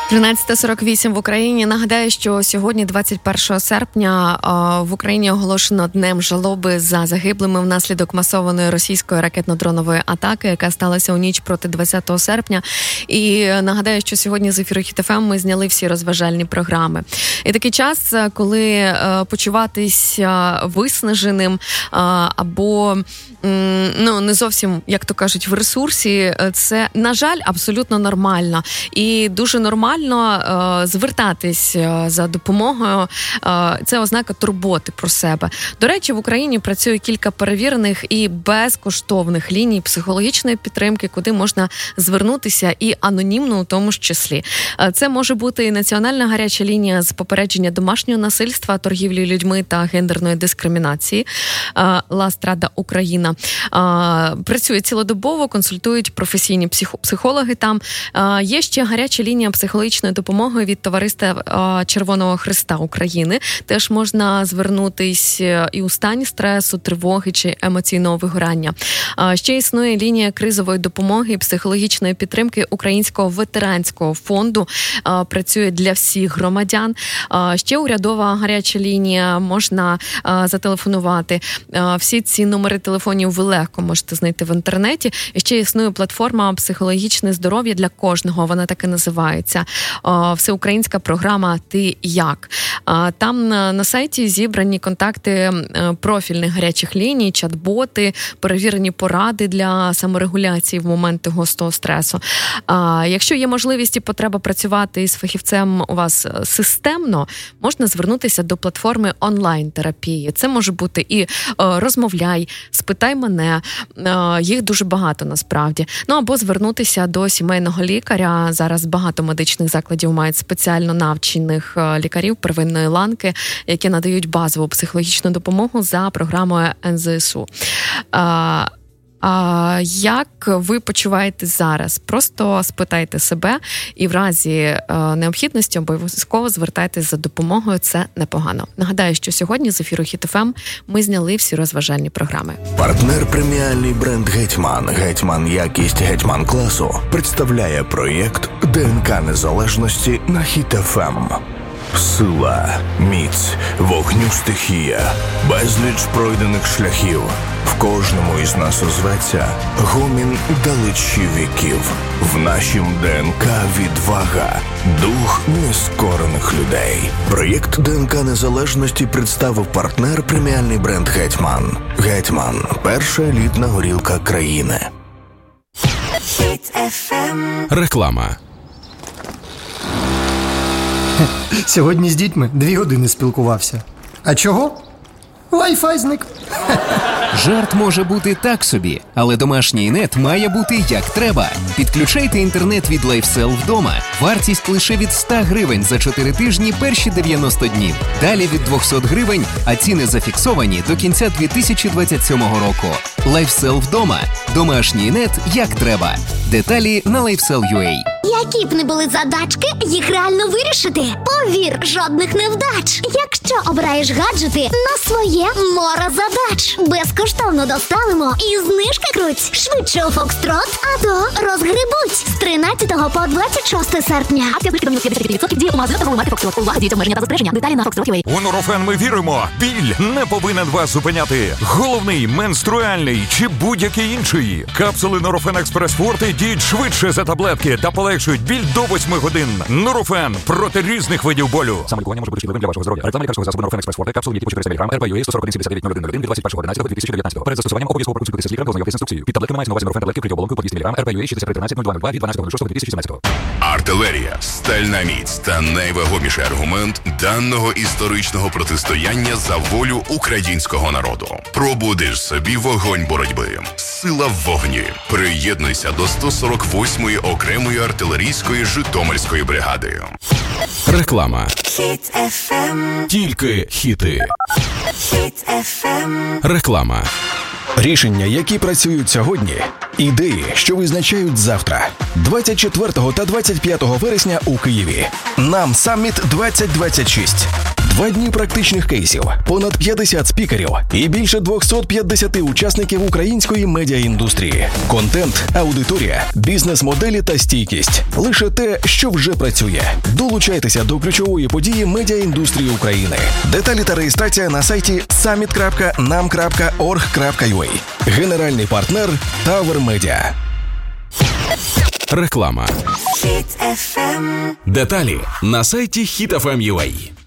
13:48 в Україні. Нагадаю, що сьогодні, 21 серпня, в Україні оголошено Днем жалоби за загиблими внаслідок масованої російської ракетно-дронової атаки, яка сталася у ніч проти 20 серпня. І нагадаю, що сьогодні з ефіру Хіт ФМ ми зняли всі розважальні програми. І такий час, коли почуватися виснаженим або не зовсім, як то кажуть, в ресурсі, це, на жаль, абсолютно нормально. І дуже нормально звертатись за допомогою. Це ознака турботи про себе. До речі, в Україні працює кілька перевірених і безкоштовних ліній психологічної підтримки, куди можна звернутися і анонімно у тому ж числі. Це може бути і національна гаряча лінія з попередження домашнього насильства, торгівлі людьми та гендерної дискримінації «Ластрада Україна». Працює цілодобово, консультують професійні психологи там. Є ще гаряча лінія психологічної допомоги від Товариства Червоного Хреста України. Теж можна звернутись і у стані стресу, тривоги чи емоційного вигорання. Ще існує лінія кризової допомоги і психологічної підтримки Українського ветеранського фонду. Працює для всіх громадян. Ще урядова гаряча лінія, можна зателефонувати. Всі ці номери телефонів ви легко можете знайти в інтернеті. І ще існує платформа «Психологічне здоров'я для кожного». Вона так і називається. Всеукраїнська програма «Ти як?». Там на сайті зібрані контакти профільних гарячих ліній, чат-боти, перевірені поради для саморегуляції в моменти гострого стресу. Якщо є можливість і потреба працювати із фахівцем у вас системно, можна звернутися до платформи онлайн-терапії. Це може бути і «Розмовляй», «Спитай мене», їх дуже багато насправді. Або звернутися до сімейного лікаря. Зараз багато медичних закладів мають спеціально навчених лікарів первинної ланки, які надають базову психологічну допомогу за програмою НЗСУ. Як ви почуваєтесь зараз? Просто спитайте себе і в разі необхідності обов'язково звертайтесь за допомогою, це непогано. Нагадаю, що сьогодні з ефіру Хіт ФМ ми зняли всі розважальні програми. Партнер преміальний бренд «Гетьман». «Гетьман» якість «Гетьман» класу представляє проєкт ДНК Незалежності на Хіт ФМ. Сила, міць, вогню стихія, безліч пройдених шляхів. В кожному із нас озветься гомін далечі віків. В нашім ДНК відвага, дух нескорених людей. Проєкт ДНК Незалежності представив партнер преміальний бренд «Гетьман». «Гетьман» – перша елітна горілка країни. Реклама. Сьогодні з дітьми 2 години спілкувався. А чого? Wi-Fi зник. Жарт може бути так собі, але домашній нет має бути як треба. Підключайте інтернет від LifeCell вдома. Вартість лише від 100 гривень за 4 тижні перші 90 днів. Далі від 200 гривень, а ціни зафіксовані до кінця 2027 року. LifeCell вдома. Домашній нет як треба. Деталі на LifeCell.ua. Які б не були задачки, їх реально вирішити. Повір, жодних невдач. Якщо обираєш гаджети на своє море задач. Безкоштовно доставимо і знижки круть. Швидше у Фокстрот, а то розгребуть. З 13 по 26 серпня. Акція знижки до мінус 50% діє у магазинах торгової марки Фокстрот. Увага, діють обмеження та застереження. Деталі на Фокстрот.ua. У Нурофен ми віримо. Біль не повинен вас зупиняти. Головний, менструальний чи будь-який інший. Капсули Нурофен Експрес Форте діють швидше за таблетки та полегшують біль до 8 годин. Нурофен проти різних видів болю. Саме лікування може бути шкідливим для вашого здоров'я. Реклама лікарського засобу Нурофен Експрес Форте. Капсули по 400 мг. РП-ЮА 141-79-01 від 21.11.2019. Перед застосуванням обов'язково проконсультуйтеся з лікарем та ознайомтесь з інструкцією. Під таблетками мається на увазі Нурофен таблетки при оболонку по 200 мг. РП-ЮА 6313-0202 від 12.06.2017. Артилерія – стальна міць та найвагоміший аргумент даного історичного протистояння за волю українського народу. Пробудиш собі вогонь боротьби. Сила в вогні. Приєднуйся до 148-ї окремої артилерійської Житомирської бригади. Реклама. Хіт FM. Тільки хіти. Хіт FM. Реклама. Рішення, які працюють сьогодні. Ідеї, що визначають завтра. 24 та 25 вересня у Києві. Нам Саміт 2026. 2 дні практичних кейсів, понад 50 спікерів і більше 250 учасників української медіаіндустрії. Контент, аудиторія, бізнес-моделі та стійкість. Лише те, що вже працює. Долучайтеся до ключової події медіаіндустрії України. Деталі та реєстрація на сайті summit.nam.org.ua. Генеральний партнер Tower Media. Реклама. Hit FM. Деталі на сайті HitFM.ua.